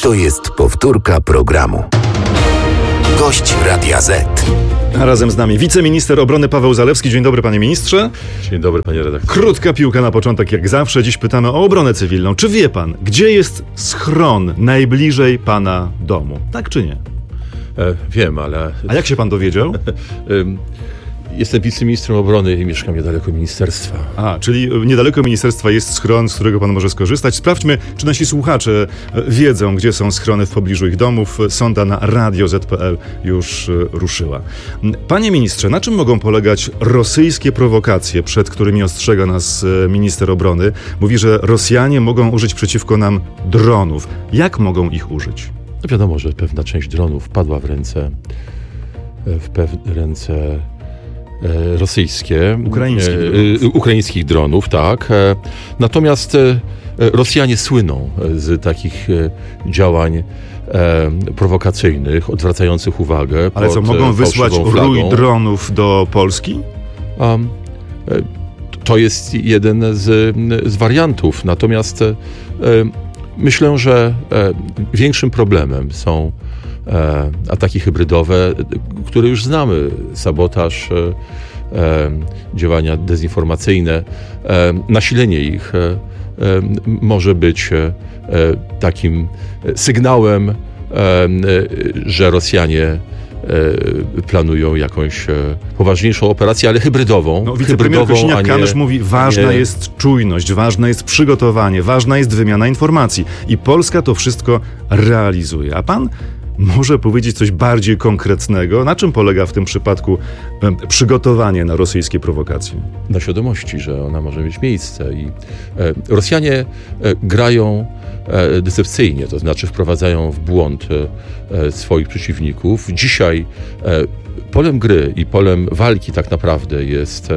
To jest powtórka programu. Gość Radia Z. A razem z nami wiceminister obrony Paweł Zalewski. Dzień dobry, panie ministrze. Dzień dobry, panie redaktorze. Krótka piłka na początek, jak zawsze. Dziś pytamy o obronę cywilną. Czy wie pan, gdzie jest schron najbliżej pana domu? Tak czy nie? Wiem, ale... A jak się pan dowiedział? Jestem wiceministrem obrony i mieszkam niedaleko ministerstwa. Czyli niedaleko ministerstwa jest schron, z którego pan może skorzystać. Sprawdźmy, czy nasi słuchacze wiedzą, gdzie są schrony w pobliżu ich domów. Sonda na radio.z.pl już ruszyła. Panie ministrze, na czym mogą polegać rosyjskie prowokacje, przed którymi ostrzega nas minister obrony? Mówi, że Rosjanie mogą użyć przeciwko nam dronów. Jak mogą ich użyć? No wiadomo, że pewna część dronów padła w ręce rosyjskie, ukraińskich dronów, tak. Natomiast Rosjanie słyną z takich działań prowokacyjnych, odwracających uwagę. Ale co, mogą wysłać rój dronów do Polski? To jest jeden z wariantów. Natomiast myślę, że większym problemem są ataki hybrydowe, które już znamy, sabotaż, działania dezinformacyjne. Nasilenie ich może być takim sygnałem, że Rosjanie planują jakąś poważniejszą operację, ale hybrydował. Wicepremier Kosiniak-Kamysz mówi, ważna jest czujność, ważne jest przygotowanie, ważna jest wymiana informacji. I Polska to wszystko realizuje. A pan może powiedzieć coś bardziej konkretnego? Na czym polega w tym przypadku przygotowanie na rosyjskie prowokacje? Na świadomości, że ona może mieć miejsce. I Rosjanie grają decepcyjnie, to znaczy wprowadzają w błąd swoich przeciwników. Dzisiaj polem gry i polem walki tak naprawdę jest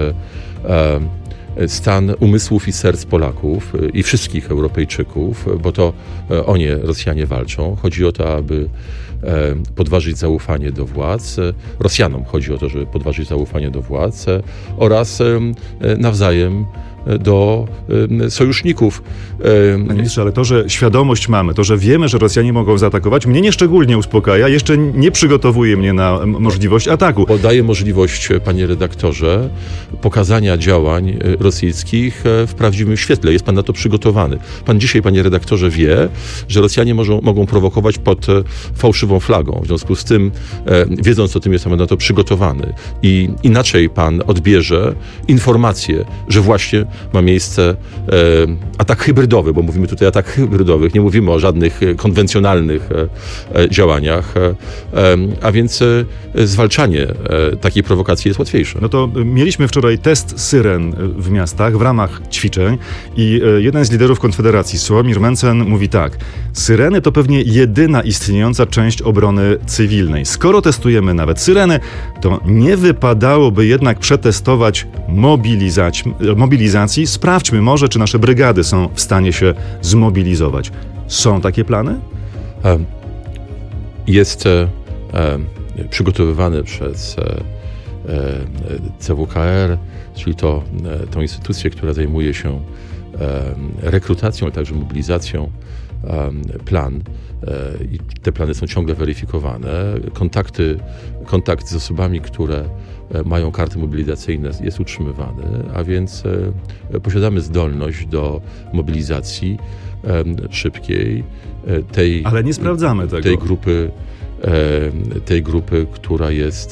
stan umysłów i serc Polaków i wszystkich Europejczyków, bo to o nie Rosjanie walczą. Chodzi o to, aby podważyć zaufanie do władz. Rosjanom chodzi o to, żeby podważyć zaufanie do władz oraz nawzajem do sojuszników. Panie ministrze, ale to, że świadomość mamy, to, że wiemy, że Rosjanie mogą zaatakować, mnie nieszczególnie uspokaja, jeszcze nie przygotowuje mnie na możliwość ataku. Podaje możliwość, panie redaktorze, pokazania działań rosyjskich w prawdziwym świetle. Jest pan na to przygotowany. Pan dzisiaj, panie redaktorze, wie, że Rosjanie mogą prowokować pod fałszywą flagą. W związku z tym, wiedząc o tym, jest pan na to przygotowany. I inaczej pan odbierze informację, że właśnie ma miejsce atak hybrydowy, bo mówimy tutaj o atakach hybrydowych, nie mówimy o żadnych konwencjonalnych działaniach, a więc zwalczanie takiej prowokacji jest łatwiejsze. No to mieliśmy wczoraj test syren w miastach w ramach ćwiczeń i jeden z liderów Konfederacji, Sławomir Mencen, mówi tak: syreny to pewnie jedyna istniejąca część obrony cywilnej. Skoro testujemy nawet syreny, to nie wypadałoby jednak przetestować mobilizacji. Sprawdźmy może, czy nasze brygady są w stanie się zmobilizować. Są takie plany? Jest przygotowywany przez CWKR, czyli tą instytucję, która zajmuje się rekrutacją, ale także mobilizacją, plan. I te plany są ciągle weryfikowane. Kontakt z osobami, które mają karty mobilizacyjne, jest utrzymywany, a więc posiadamy zdolność do mobilizacji szybkiej ale nie sprawdzamy tego. Tej grupy, która jest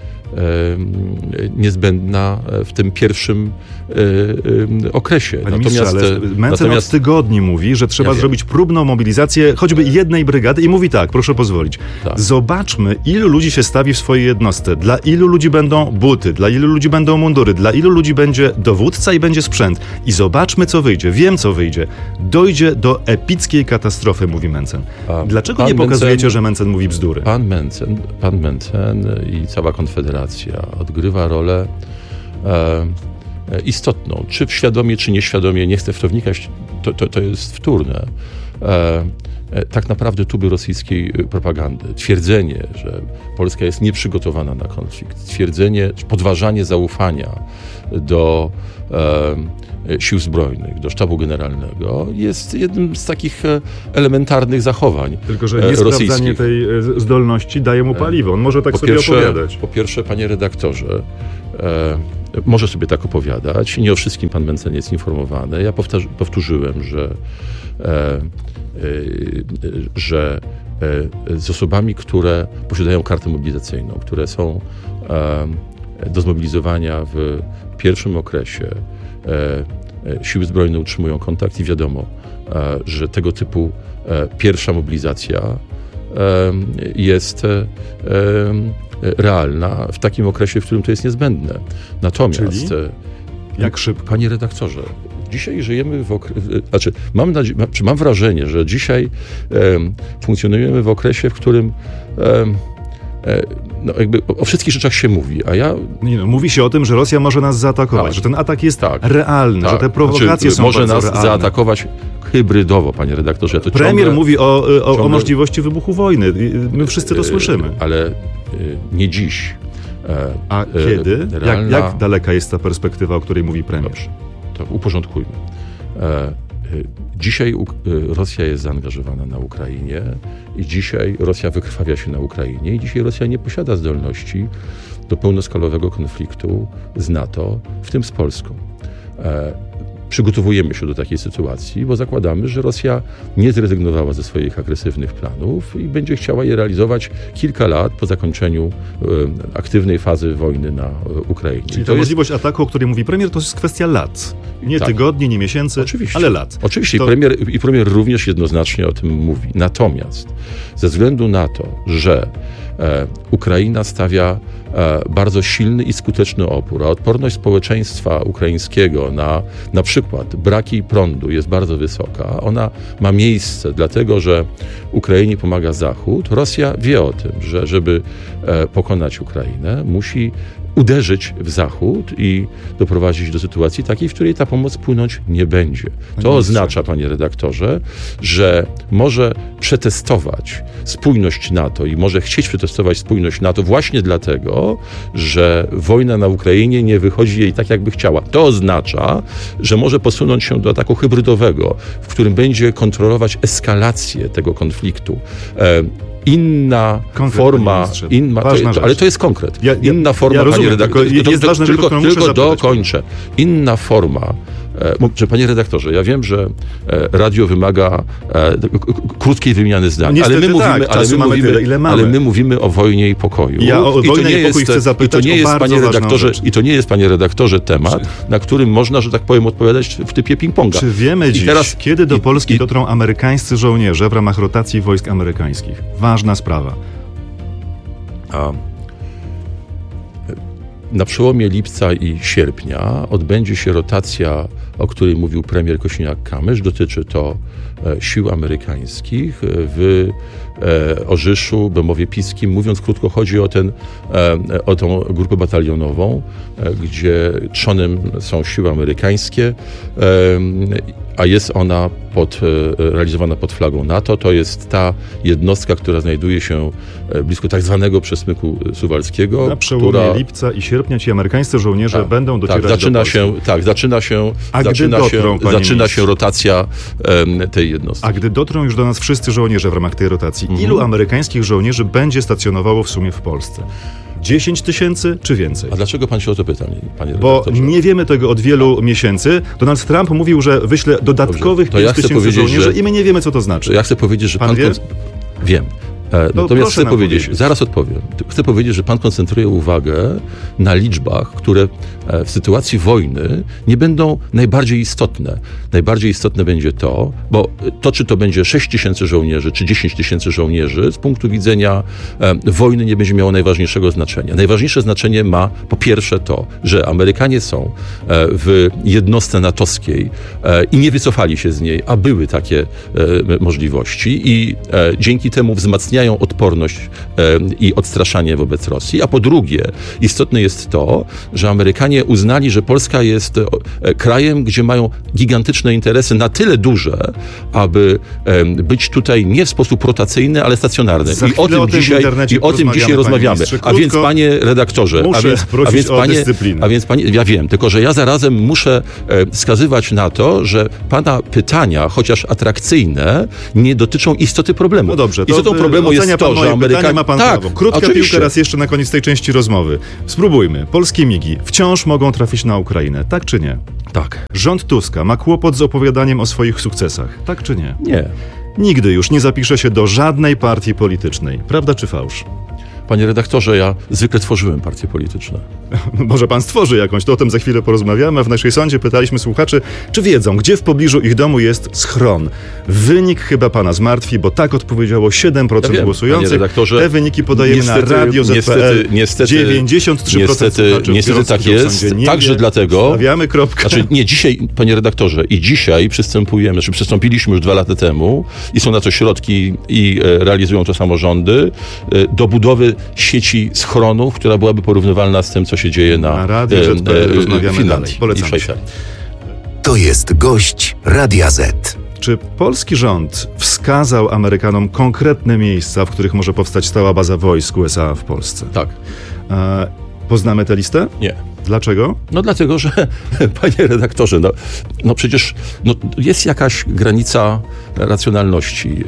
niezbędna w tym pierwszym okresie. Panie ministrze, ale Mencen od tygodni mówi, że trzeba zrobić próbną mobilizację choćby jednej brygady i mówi tak, proszę pozwolić, zobaczmy, ilu ludzi się stawi w swojej jednostce, dla ilu ludzi będą buty, dla ilu ludzi będą mundury, dla ilu ludzi będzie dowódca i będzie sprzęt i zobaczmy, co wyjdzie. Wiem, co wyjdzie. Dojdzie do epickiej katastrofy, mówi Mencen. Dlaczego nie pokazujecie, że Mencen mówi bzdury? Pan Mencen i cała Konfederacja odgrywa rolę istotną. Czy świadomie, czy nieświadomie, nie chcę w to wnikać, to jest wtórne. tak naprawdę tuby rosyjskiej propagandy. Twierdzenie, że Polska jest nieprzygotowana na konflikt. Twierdzenie, podważanie zaufania do sił zbrojnych, do sztabu generalnego jest jednym z takich elementarnych zachowań tylko że niesprawdzanie tej zdolności daje mu paliwo. On może tak sobie opowiadać. Po pierwsze, panie redaktorze, może sobie tak opowiadać. Nie o wszystkim pan Mencen jest informowany. Ja powtórzyłem, że z osobami, które posiadają kartę mobilizacyjną, które są do zmobilizowania w pierwszym okresie, siły zbrojne utrzymują kontakt i wiadomo, że tego typu pierwsza mobilizacja jest realna w takim okresie, w którym to jest niezbędne. Natomiast, jak szybko? Panie redaktorze, dzisiaj żyjemy mam wrażenie, że dzisiaj funkcjonujemy w okresie, w którym jakby o wszystkich rzeczach się mówi, a ja... mówi się o tym, że Rosja może nas zaatakować, że ten atak jest realny, że te prowokacje są może nas realne. zaatakować hybrydowo, panie redaktorze. Premier mówi o możliwości wybuchu wojny. My wszyscy to słyszymy. Ale nie dziś. A kiedy? Jak daleka jest ta perspektywa, o której mówi premier? Dobrze, to uporządkujmy. Dzisiaj Rosja jest zaangażowana na Ukrainie i dzisiaj Rosja wykrwawia się na Ukrainie i dzisiaj Rosja nie posiada zdolności do pełnoskalowego konfliktu z NATO, w tym z Polską. Przygotowujemy się do takiej sytuacji, bo zakładamy, że Rosja nie zrezygnowała ze swoich agresywnych planów i będzie chciała je realizować kilka lat po zakończeniu aktywnej fazy wojny na Ukrainie. Czyli ta możliwość ataku, o której mówi premier, to jest kwestia lat. Nie tygodni, nie miesięcy, ale lat. Oczywiście i premier również jednoznacznie o tym mówi. Natomiast ze względu na to, że Ukraina stawia bardzo silny i skuteczny opór, a odporność społeczeństwa ukraińskiego na przykład braki prądu jest bardzo wysoka. Ona ma miejsce dlatego, że Ukrainie pomaga Zachód. Rosja wie o tym, że żeby pokonać Ukrainę, musi uderzyć w Zachód i doprowadzić do sytuacji takiej, w której ta pomoc płynąć nie będzie. To oznacza, panie redaktorze, że może przetestować spójność NATO i może chcieć przetestować spójność NATO właśnie dlatego, że wojna na Ukrainie nie wychodzi jej tak, jakby chciała. To oznacza, że może posunąć się do ataku hybrydowego, w którym będzie kontrolować eskalację tego konfliktu. Inna forma, ale to jest konkret. Inna forma, rozumiem, panie redaktorze, tylko dokończę. Inna forma. Panie redaktorze, ja wiem, że radio wymaga krótkiej wymiany zdań, ale my mówimy o wojnie i pokoju. Ja o wojnie i pokój chcę zapytać o bardzo ważną rzecz. I to nie jest, panie redaktorze, temat, na którym można, że tak powiem, odpowiadać w typie ping-ponga. Czy wiemy dziś, kiedy do Polski dotrą amerykańscy żołnierze w ramach rotacji wojsk amerykańskich? Ważna sprawa. Na przełomie lipca i sierpnia odbędzie się rotacja, o której mówił premier Kosiniak-Kamysz. Dotyczy to sił amerykańskich w Orzyszu, Bemowie Piskim. Mówiąc krótko, chodzi o tą grupę batalionową, gdzie trzonem są siły amerykańskie, a jest ona realizowana pod flagą NATO. To jest ta jednostka, która znajduje się blisko tak zwanego przesmyku suwalskiego. Na przełomie lipca i sierpnia ci amerykańscy żołnierze będą docierać do Polski. Zaczyna się rotacja tej jednostki. A gdy dotrą już do nas wszyscy żołnierze w ramach tej rotacji, ilu amerykańskich żołnierzy będzie stacjonowało w sumie w Polsce? 10 000 czy więcej? A dlaczego pan się o to pyta, panie redaktorze? Bo nie wiemy tego od wielu miesięcy. Donald Trump mówił, że wyśle dodatkowych 5 000 żołnierzy i my nie wiemy, co to znaczy. Ja chcę powiedzieć, że pan wie? Wiem. Natomiast chcę powiedzieć, zaraz odpowiem. Chcę powiedzieć, że pan koncentruje uwagę na liczbach, które w sytuacji wojny nie będą najbardziej istotne. Najbardziej istotne będzie to, bo to, czy to będzie 6 000 żołnierzy, czy 10 000 żołnierzy, z punktu widzenia wojny nie będzie miało najważniejszego znaczenia. Najważniejsze znaczenie ma po pierwsze to, że Amerykanie są w jednostce natowskiej i nie wycofali się z niej, a były takie możliwości i dzięki temu wzmacniają wzmacniają odporność i odstraszanie wobec Rosji, a po drugie istotne jest to, że Amerykanie uznali, że Polska jest krajem, gdzie mają gigantyczne interesy, na tyle duże, aby być tutaj nie w sposób rotacyjny, ale stacjonarny. I o tym dzisiaj rozmawiamy. A więc, panie redaktorze, a więc panie, ja wiem, tylko że ja zarazem muszę wskazywać na to, że pana pytania, chociaż atrakcyjne, nie dotyczą istoty problemu. No dobrze, istotą problemu jest to, że Amerykanie... ma pan prawo. Krótka piłka raz jeszcze na koniec tej części rozmowy. Spróbujmy. Polskie migi wciąż mogą trafić na Ukrainę, tak czy nie? Tak. Rząd Tuska ma kłopot z opowiadaniem o swoich sukcesach, tak czy nie? Nie. Nigdy już nie zapisze się do żadnej partii politycznej. Prawda czy fałsz? Panie redaktorze, ja zwykle tworzyłem partie polityczne. Może pan stworzy jakąś, to o tym za chwilę porozmawiamy. W naszej sądzie pytaliśmy słuchaczy, czy wiedzą, gdzie w pobliżu ich domu jest schron. Wynik chyba pana zmartwi, bo tak odpowiedziało 7% głosujących. Panie redaktorze, te wyniki podajemy na Radio ZPL. Niestety 93% niestety tak jest. Także dlatego... Stawiamy kropkę. Znaczy, nie, dzisiaj, panie redaktorze, i dzisiaj przystąpiliśmy już 2 lata temu i są na to środki i realizują to samorządy, do budowy sieci schronów, która byłaby porównywalna z tym, co się dzieje na Finlandii i Szwajcarii. To jest gość Radia Z. Czy polski rząd wskazał Amerykanom konkretne miejsca, w których może powstać stała baza wojsk USA w Polsce? Tak. Poznamy tę listę? Nie. Dlaczego? No dlatego, że panie redaktorze, no przecież jest jakaś granica racjonalności.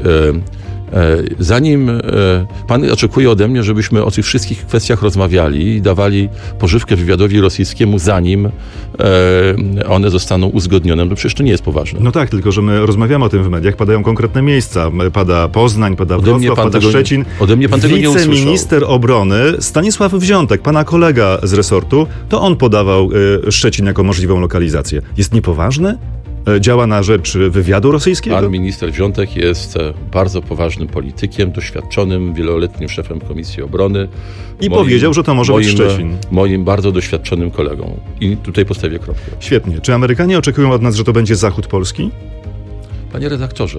Zanim pan oczekuje ode mnie, żebyśmy o tych wszystkich kwestiach rozmawiali i dawali pożywkę wywiadowi rosyjskiemu, zanim one zostaną uzgodnione, no przecież to nie jest poważne. No tak, tylko że my rozmawiamy o tym w mediach, padają konkretne miejsca. Pada Poznań, pada Wrocław, pada Szczecin. Ode mnie pan tego nie usłyszał. Wiceminister obrony Stanisław Wziątek, pana kolega z resortu, to on podawał Szczecin jako możliwą lokalizację. Jest niepoważny? Działa na rzecz wywiadu rosyjskiego? Pan minister Wziątek jest bardzo poważnym politykiem, doświadczonym, wieloletnim szefem Komisji Obrony. I powiedział, że to może być Szczecin. Moim bardzo doświadczonym kolegą. I tutaj postawię kropkę. Świetnie. Czy Amerykanie oczekują od nas, że to będzie zachód Polski? Panie redaktorze,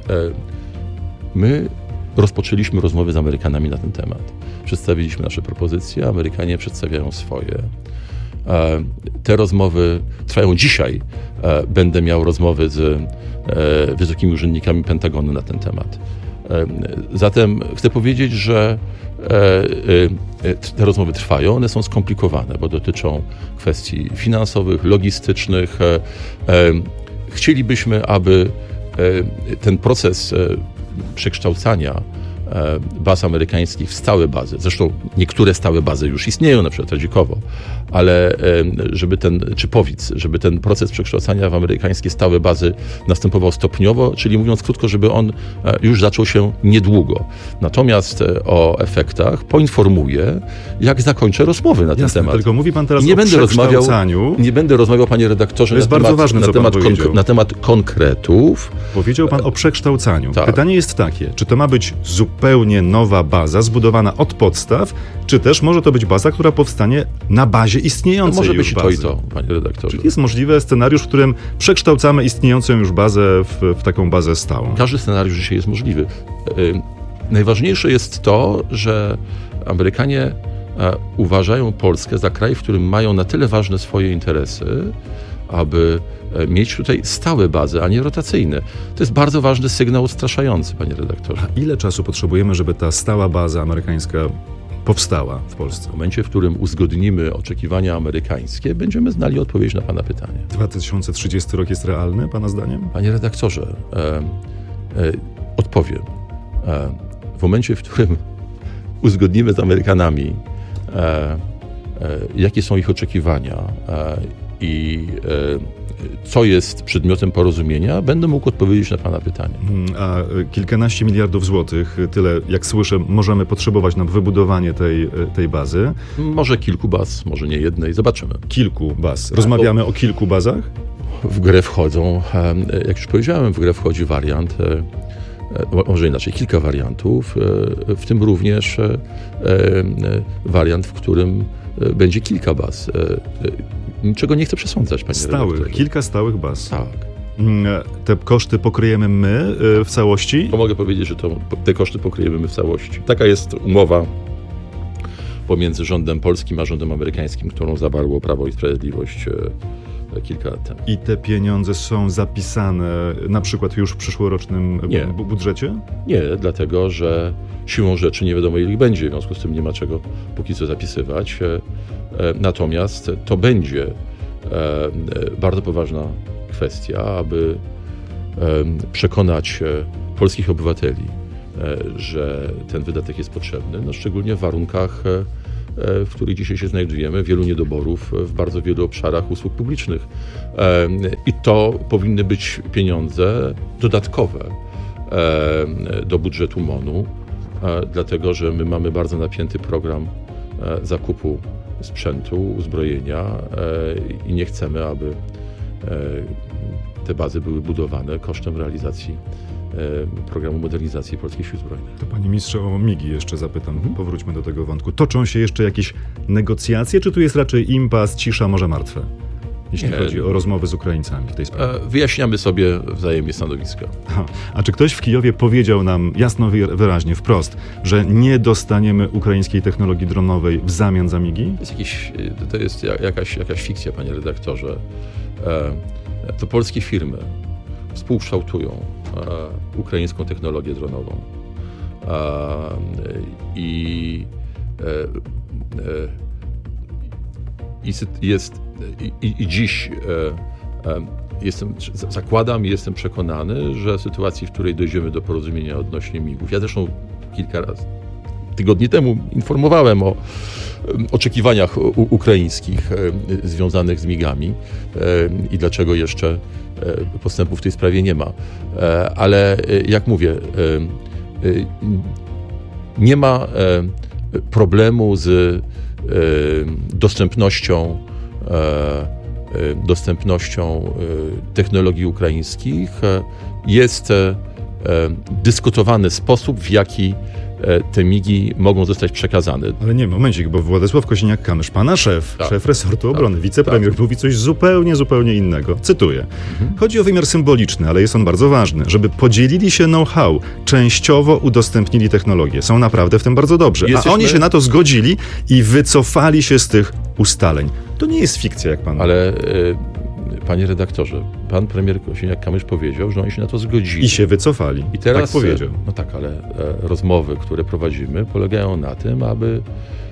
my rozpoczęliśmy rozmowy z Amerykanami na ten temat. Przedstawiliśmy nasze propozycje, Amerykanie przedstawiają swoje. Te rozmowy trwają dzisiaj. Będę miał rozmowy z wysokimi urzędnikami Pentagonu na ten temat. Zatem chcę powiedzieć, że te rozmowy trwają, one są skomplikowane, bo dotyczą kwestii finansowych, logistycznych. Chcielibyśmy, aby ten proces przekształcania baz amerykańskich w stałe bazy. Zresztą niektóre stałe bazy już istnieją, na przykład Radzikowo, ale żeby ten proces przekształcania w amerykańskie stałe bazy następował stopniowo, czyli mówiąc krótko, żeby on już zaczął się niedługo. Natomiast o efektach poinformuję, jak zakończę rozmowy na ten temat. Tylko mówi pan teraz o przekształcaniu. Nie będę rozmawiał, panie redaktorze, na temat konkretów. Powiedział pan o przekształcaniu. Tak. Pytanie jest takie, czy to ma być zupełnie nowa baza, zbudowana od podstaw, czy też może to być baza, która powstanie na bazie istniejącej może być już bazy? To i to, panie redaktorze. Czyli jest możliwy scenariusz, w którym przekształcamy istniejącą już bazę w taką bazę stałą? Każdy scenariusz dzisiaj jest możliwy. Najważniejsze jest to, że Amerykanie uważają Polskę za kraj, w którym mają na tyle ważne swoje interesy, aby mieć tutaj stałe bazy, a nie rotacyjne. To jest bardzo ważny sygnał odstraszający, panie redaktorze. A ile czasu potrzebujemy, żeby ta stała baza amerykańska powstała w Polsce? W momencie, w którym uzgodnimy oczekiwania amerykańskie, będziemy znali odpowiedź na pana pytanie. 2030 rok jest realny, pana zdaniem? Panie redaktorze, odpowiem. W momencie, w którym uzgodnimy z Amerykanami, jakie są ich oczekiwania i co jest przedmiotem porozumienia, będę mógł odpowiedzieć na pana pytanie. A kilkanaście miliardów złotych, tyle jak słyszę, możemy potrzebować na wybudowanie tej bazy? Może kilku baz, może nie jednej, zobaczymy. Kilku baz. Rozmawiamy o kilku bazach? W grę wchodzą, jak już powiedziałem, w grę wchodzi wariant, może inaczej, kilka wariantów, w tym również wariant, w którym będzie kilka baz. Niczego nie chcę przesądzać, panie redaktorze. Kilka stałych baz. Tak. te koszty pokryjemy my w całości? To mogę powiedzieć, że te koszty pokryjemy my w całości. Taka jest umowa pomiędzy rządem polskim a rządem amerykańskim, którą zawarło Prawo i Sprawiedliwość kilka lat temu. I te pieniądze są zapisane na przykład już w przyszłorocznym budżecie? Nie, dlatego że siłą rzeczy nie wiadomo, ile ich będzie, w związku z tym nie ma czego póki co zapisywać. Natomiast to będzie bardzo poważna kwestia, aby przekonać polskich obywateli, że ten wydatek jest potrzebny, szczególnie w warunkach, w których dzisiaj się znajdujemy, wielu niedoborów w bardzo wielu obszarach usług publicznych. I to powinny być pieniądze dodatkowe do budżetu MON-u, dlatego że my mamy bardzo napięty program zakupu sprzętu, uzbrojenia i nie chcemy, aby te bazy były budowane kosztem realizacji programu modernizacji polskich sił zbrojnych. To panie ministrze, o MIG-i jeszcze zapytam. Powróćmy do tego wątku. Toczą się jeszcze jakieś negocjacje, czy tu jest raczej impas, cisza, morze martwe? Jeśli chodzi o rozmowy z Ukraińcami w tej sprawie. Wyjaśniamy sobie wzajemnie stanowiska. A czy ktoś w Kijowie powiedział nam jasno, wyraźnie, wprost, że nie dostaniemy ukraińskiej technologii dronowej w zamian za MIG-i? To jest jakaś fikcja, panie redaktorze. To polskie firmy współkształtują ukraińską technologię dronową. I dziś jestem przekonany, że w sytuacji, w której dojdziemy do porozumienia odnośnie MIG-ów, ja zresztą kilka razy tygodni temu informowałem o oczekiwaniach ukraińskich związanych z MIG-ami i dlaczego jeszcze postępów w tej sprawie nie ma. Ale jak mówię, nie ma problemu z dostępnością technologii ukraińskich. Jest dyskutowany sposób, w jaki te MIG-i mogą zostać przekazane. Ale nie, momencik, bo Władysław Kosiniak-Kamysz, pana szef resortu obrony, wicepremier, mówi coś zupełnie innego. Cytuję. Chodzi o wymiar symboliczny, ale jest on bardzo ważny, żeby podzielili się know-how, częściowo udostępnili technologię. Są naprawdę w tym bardzo dobrzy. A oni się na to zgodzili i wycofali się z tych ustaleń. To nie jest fikcja, jak pan... Ale... Panie redaktorze, pan premier Kosiniak-Kamysz powiedział, że oni się na to zgodzili. I się wycofali. I teraz tak powiedział. No tak, ale rozmowy, które prowadzimy, polegają na tym, aby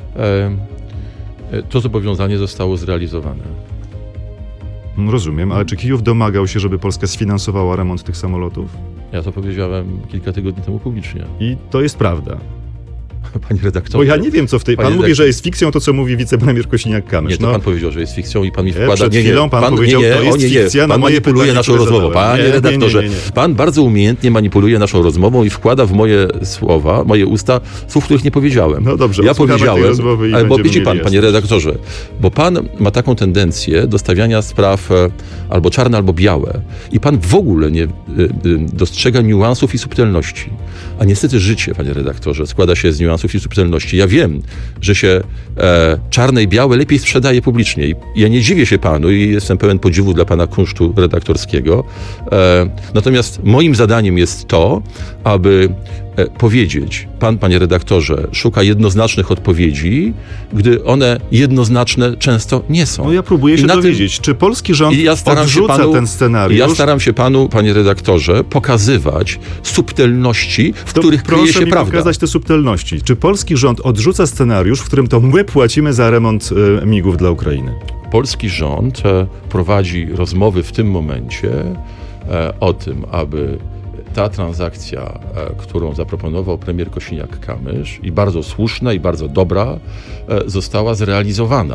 to zobowiązanie zostało zrealizowane. Rozumiem, ale czy Kijów domagał się, żeby Polska sfinansowała remont tych samolotów? Ja to powiedziałem kilka tygodni temu publicznie. I to jest prawda. Panie redaktorze. Bo ja nie wiem, co w tej... Pan mówi, że jest fikcją to, co mówi wicepremier Kosiniak-Kamysz. Nie, to pan powiedział, że jest fikcją i pan mi wkłada... Przed chwilą pan powiedział, to jest fikcja na moje pytanie. Pan manipuluje naszą rozmową. Panie redaktorze, pan bardzo umiejętnie manipuluje naszą rozmową i wkłada w moje słowa, moje usta, słów, których nie powiedziałem. No dobrze, ja powiedziałem, ale bo widzi pan, panie redaktorze, bo pan ma taką tendencję do stawiania spraw albo czarne, albo białe i pan w ogóle nie dostrzega niuansów i subtelności. A niestety życie, panie redaktorze, składa się z niuansów i subtelności. Ja wiem, że się czarne i białe lepiej sprzedaje publicznie. I ja nie dziwię się panu i jestem pełen podziwu dla pana kunsztu redaktorskiego. Natomiast moim zadaniem jest to, aby powiedzieć, panie redaktorze, szuka jednoznacznych odpowiedzi, gdy one jednoznaczne często nie są. No ja próbuję się dowiedzieć, czy polski rząd odrzuca ten scenariusz? Ja staram się panu, panie redaktorze, pokazywać subtelności, w których kryje się prawda. Proszę mi pokazać te subtelności. Czy polski rząd odrzuca scenariusz, w którym to my płacimy za remont MIG-ów dla Ukrainy? Polski rząd prowadzi rozmowy w tym momencie o tym, aby ta transakcja, którą zaproponował premier Kosiniak-Kamysz i bardzo słuszna i bardzo dobra, została zrealizowana.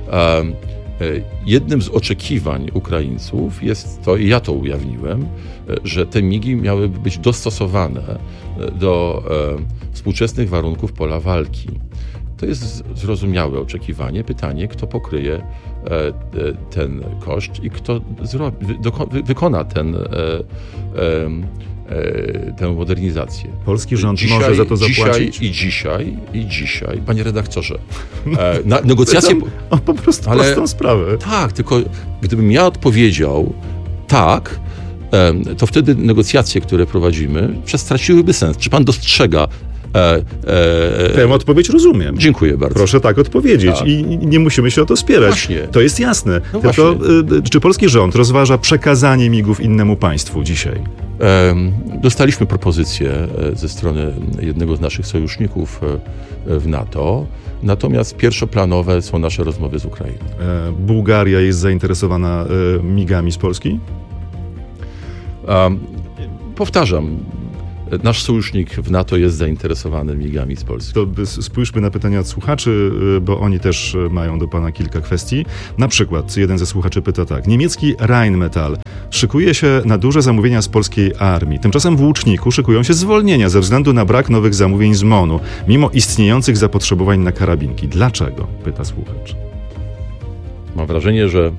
Jednym z oczekiwań Ukraińców jest to, i ja to ujawniłem, że te MIG-i miały być dostosowane do współczesnych warunków pola walki. To jest zrozumiałe oczekiwanie. Pytanie, kto pokryje ten koszt i kto wykona tę modernizację. Polski rząd może za to zapłacić? I dzisiaj, panie redaktorze, negocjacje... Po prostu prostą sprawę. Tak, tylko gdybym ja odpowiedział tak, to wtedy negocjacje, które prowadzimy, straciłyby sens. Czy pan dostrzega? Tę odpowiedź rozumiem. Dziękuję bardzo. Proszę tak odpowiedzieć i nie musimy się o to spierać. Właśnie. To jest jasne. Tylko czy polski rząd rozważa przekazanie MIG-ów innemu państwu dzisiaj? Dostaliśmy propozycję ze strony jednego z naszych sojuszników w NATO, natomiast pierwszoplanowe są nasze rozmowy z Ukrainą. Bułgaria jest zainteresowana MIG-ami z Polski? Powtarzam, nasz sojusznik w NATO jest zainteresowany MIG-ami z Polski. To spójrzmy na pytania od słuchaczy, bo oni też mają do pana kilka kwestii. Na przykład jeden ze słuchaczy pyta tak. Niemiecki Rheinmetall szykuje się na duże zamówienia z polskiej armii. Tymczasem w Łuczniku szykują się zwolnienia ze względu na brak nowych zamówień z MON-u, mimo istniejących zapotrzebowań na karabinki. Dlaczego? Pyta słuchacz. Mam wrażenie, że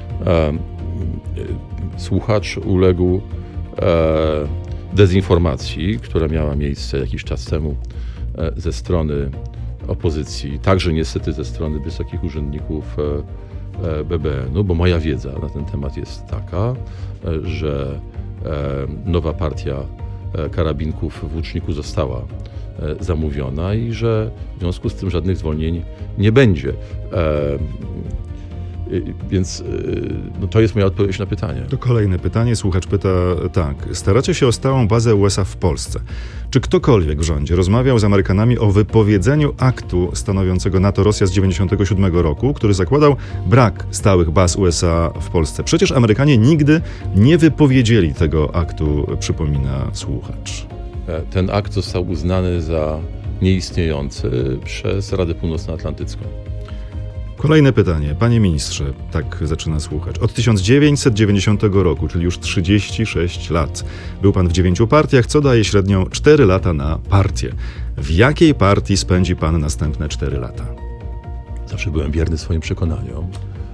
słuchacz uległ dezinformacji, która miała miejsce jakiś czas temu ze strony opozycji, także niestety ze strony wysokich urzędników BBN-u, bo moja wiedza na ten temat jest taka, że nowa partia karabinków w Łuczniku została zamówiona i że w związku z tym żadnych zwolnień nie będzie. Więc to jest moja odpowiedź na pytanie. To kolejne pytanie. Słuchacz pyta tak. Staracie się o stałą bazę USA w Polsce. Czy ktokolwiek w rządzie rozmawiał z Amerykanami o wypowiedzeniu aktu stanowiącego NATO-Rosja z 1997 roku, który zakładał brak stałych baz USA w Polsce? Przecież Amerykanie nigdy nie wypowiedzieli tego aktu, przypomina słuchacz. Ten akt został uznany za nieistniejący przez Radę Północnoatlantycką. Kolejne pytanie. Panie ministrze, tak zaczyna słuchacz. Od 1990 roku, czyli już 36 lat, był pan w 9 partiach, co daje średnio 4 lata na partię. W jakiej partii spędzi pan następne 4 lata? Zawsze byłem wierny swoim przekonaniom.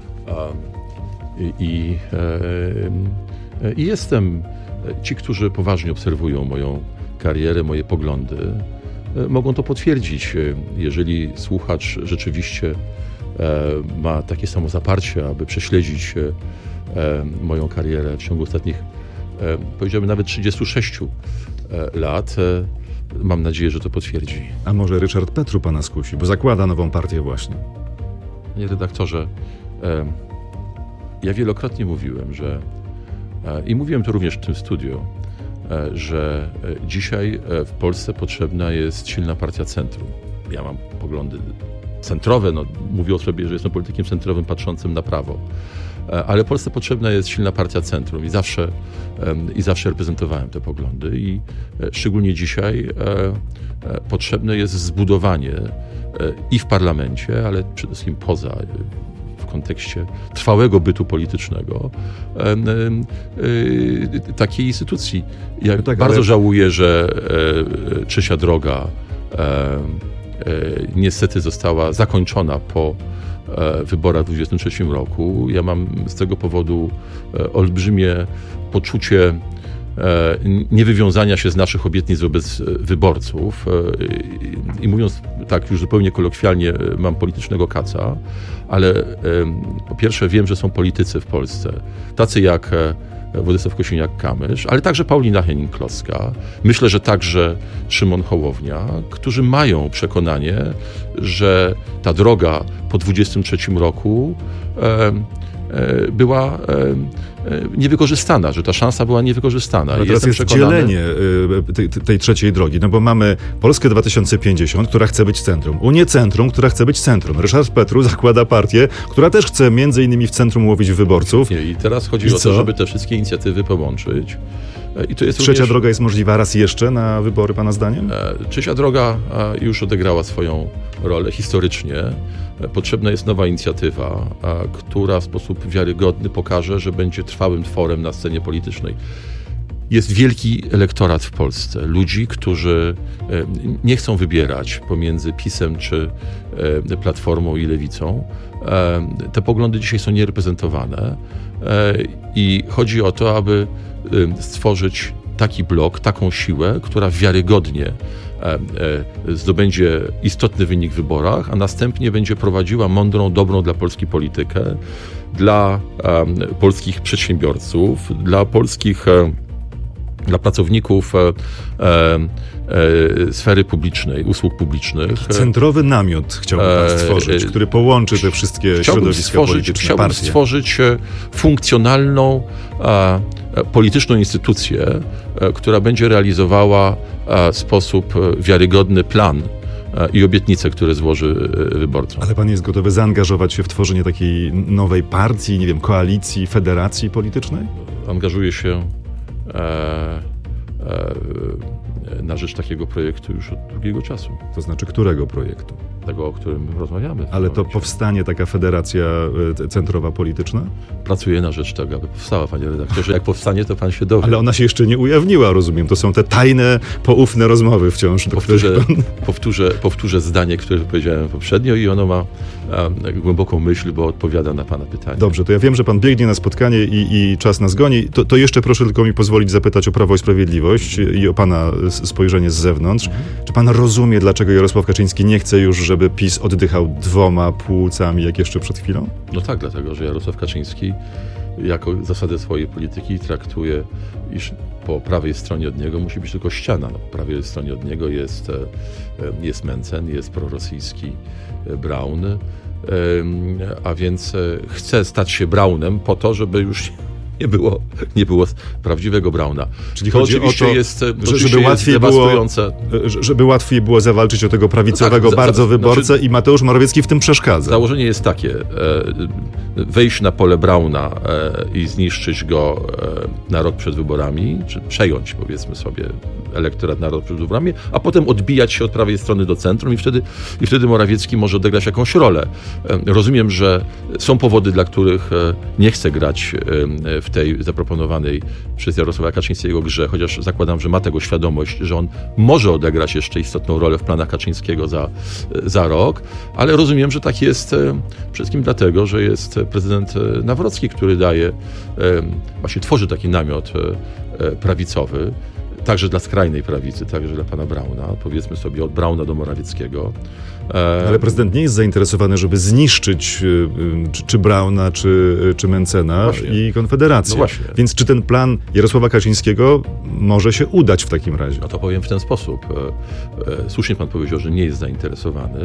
I jestem... Ci, którzy poważnie obserwują moją karierę, moje poglądy, mogą to potwierdzić. Jeżeli słuchacz rzeczywiście ma takie samo zaparcie, aby prześledzić moją karierę w ciągu ostatnich, powiedziałbym, nawet 36 lat. Mam nadzieję, że to potwierdzi. A może Ryszard Petru pana skusi, bo zakłada nową partię właśnie. Panie redaktorze, ja wielokrotnie mówiłem, że i mówiłem to również w tym studiu, że dzisiaj w Polsce potrzebna jest silna partia centrum. Ja mam poglądy centrowe, mówię o sobie, że jestem politykiem centrowym patrzącym na prawo. Ale Polsce potrzebna jest silna partia centrum i zawsze reprezentowałem te poglądy i szczególnie dzisiaj potrzebne jest zbudowanie i w parlamencie, ale przede wszystkim poza, w kontekście trwałego bytu politycznego takiej instytucji. Ja bardzo żałuję, że trzecia droga niestety została zakończona po wyborach w 2023 roku. Ja mam z tego powodu olbrzymie poczucie niewywiązania się z naszych obietnic wobec wyborców. I mówiąc tak już zupełnie kolokwialnie, mam politycznego kaca, ale po pierwsze wiem, że są politycy w Polsce, tacy jak Władysław Kosiniak-Kamysz, ale także Paulina Hennig-Kloska. Myślę, że także Szymon Hołownia, którzy mają przekonanie, że ta droga po 2023 roku była niewykorzystana, że ta szansa była niewykorzystana. Ale teraz jest dzielenie tej trzeciej drogi, no bo mamy Polskę 2050, która chce być centrum, Unię Centrum, która chce być centrum. Ryszard Petru zakłada partię, która też chce między innymi w centrum łowić wyborców. I teraz chodzi o to, żeby te wszystkie inicjatywy połączyć. I to jest Trzecia droga jest możliwa raz jeszcze na wybory, pana zdaniem? Trzecia droga już odegrała swoją rolę historycznie. Potrzebna jest nowa inicjatywa, która w sposób wiarygodny pokaże, że będzie trwałym tworem na scenie politycznej. Jest wielki elektorat w Polsce. Ludzi, którzy nie chcą wybierać pomiędzy PiS-em czy Platformą i Lewicą. Te poglądy dzisiaj są niereprezentowane i chodzi o to, aby stworzyć taki blok, taką siłę, która wiarygodnie zdobędzie istotny wynik w wyborach, a następnie będzie prowadziła mądrą, dobrą dla Polski politykę, dla polskich przedsiębiorców, dla pracowników sfery publicznej, usług publicznych. Centrowy namiot chciałbym pan stworzyć, który połączy te wszystkie środowiska polityczne. Chciałbym stworzyć funkcjonalną, polityczną instytucję, która będzie realizowała w sposób wiarygodny plan i obietnice, które złoży wyborcom. Ale pan jest gotowy zaangażować się w tworzenie takiej nowej partii, nie wiem, koalicji, federacji politycznej? Angażuję się na rzecz takiego projektu już od długiego czasu. To znaczy którego projektu? Tego, o którym rozmawiamy. Ale to powstanie taka federacja centrowa polityczna? Pracuję na rzecz tego, aby powstała, panie redaktorze. Jak powstanie, to pan się dowie. Ale ona się jeszcze nie ujawniła, rozumiem. To są te tajne, poufne rozmowy wciąż. Powtórzę zdanie, które powiedziałem poprzednio i ono ma głęboką myśl, bo odpowiada na pana pytanie. Dobrze, to ja wiem, że pan biegnie na spotkanie i czas nas goni. To jeszcze proszę tylko mi pozwolić zapytać o Prawo i Sprawiedliwość i o pana spojrzenie z zewnątrz. Czy pan rozumie, dlaczego Jarosław Kaczyński nie chce już, żeby PiS oddychał 2 płucami, jak jeszcze przed chwilą? No tak, dlatego, że Jarosław Kaczyński jako zasadę swojej polityki traktuje, iż po prawej stronie od niego musi być tylko ściana. No, po prawej stronie od niego jest Mencen, jest prorosyjski Braun, a więc chce stać się Braunem po to, żeby już nie było prawdziwego Brauna. Czyli chodzi o to, żeby łatwiej było zawalczyć o tego prawicowego wyborcę i Mateusz Morawiecki w tym przeszkadza. Założenie jest takie, wejść na pole Brauna i zniszczyć go na rok przed wyborami, czy przejąć, powiedzmy sobie, elektorat na rok przed wyborami, a potem odbijać się od prawej strony do centrum i wtedy Morawiecki może odegrać jakąś rolę. Rozumiem, że są powody, dla których nie chce grać w tej zaproponowanej przez Jarosława Kaczyńskiego grze, chociaż zakładam, że ma tego świadomość, że on może odegrać jeszcze istotną rolę w planach Kaczyńskiego za rok, ale rozumiem, że tak jest przede wszystkim dlatego, że jest prezydent Nawrocki, który właśnie tworzy taki namiot prawicowy, także dla skrajnej prawicy, także dla pana Brauna, powiedzmy sobie od Brauna do Morawieckiego. Ale prezydent nie jest zainteresowany, żeby zniszczyć czy Brauna, czy Mencena i Konfederację. No właśnie. Więc czy ten plan Jarosława Kaczyńskiego może się udać w takim razie? No to powiem w ten sposób. Słusznie pan powiedział, że nie jest zainteresowany,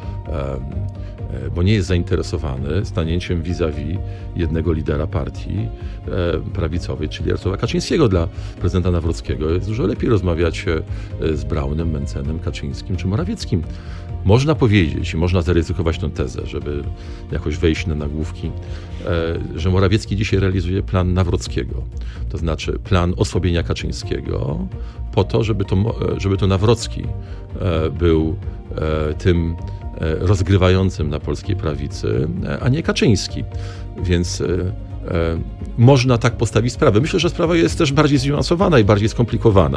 bo nie jest zainteresowany stanięciem vis-a-vis jednego lidera partii prawicowej, czyli Jarosława Kaczyńskiego. Dla prezydenta Nawrockiego jest dużo lepiej rozmawiać z Braunem, Mencenem, Kaczyńskim czy Morawieckim. Można powiedzieć i można zaryzykować tę tezę, żeby jakoś wejść na nagłówki, że Morawiecki dzisiaj realizuje plan Nawrockiego. To znaczy plan osłabienia Kaczyńskiego po to, żeby to Nawrocki był tym rozgrywającym na polskiej prawicy, a nie Kaczyński. Więc można tak postawić sprawę. Myślę, że sprawa jest też bardziej zniuansowana i bardziej skomplikowana,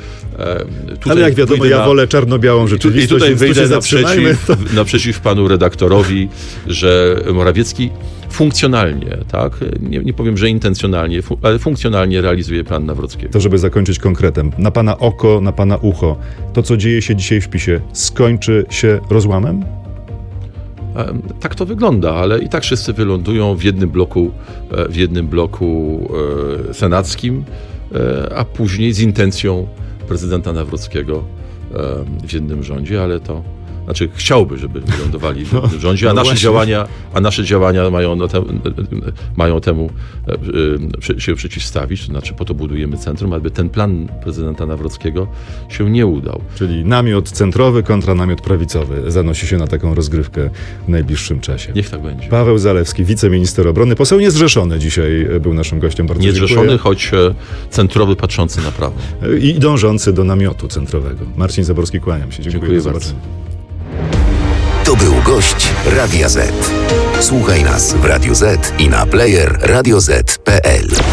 ale jak wiadomo, ja wolę czarno-białą rzeczywistość. I tutaj wyjdę naprzeciw panu redaktorowi, że Morawiecki funkcjonalnie, tak, nie powiem, że intencjonalnie, ale funkcjonalnie realizuje plan Nawrockiego. To żeby zakończyć konkretem, na pana oko, na pana ucho, to co dzieje się dzisiaj w PiS-ie skończy się rozłamem? Tak to wygląda, ale i tak wszyscy wylądują w jednym bloku senackim, a później z intencją prezydenta Nawrockiego w jednym rządzie, ale to znaczy chciałby, żeby wylądowali w jednym rządzie, a nasze działania mają temu się przeciwstawić, to znaczy po to budujemy centrum, aby ten plan prezydenta Nawrockiego się nie udał. Czyli namiot centrowy kontra namiot prawicowy zanosi się na taką rozgrywkę w najbliższym czasie. Niech tak będzie. Paweł Zalewski, wiceminister obrony, poseł niezrzeszony dzisiaj był naszym gościem. Bardzo niezrzeszony, choć centrowy, patrzący na prawo. I dążący do namiotu centrowego. Marcin Zaborski, kłaniam się. Dziękuję bardzo. To był gość Radia Z. Słuchaj nas w Radio Z i na player radioz.pl.